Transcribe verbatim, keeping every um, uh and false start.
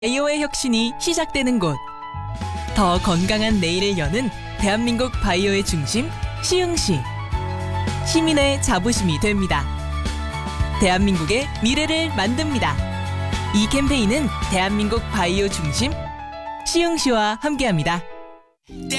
바이오의 혁신이 시작되는 곳. 더 건강한 내일을 여는 대한민국 바이오의 중심 시흥시. 시민의 자부심이 됩니다. 대한민국의 미래를 만듭니다. 이 캠페인은 대한민국 바이오 중심 시흥시와 함께합니다.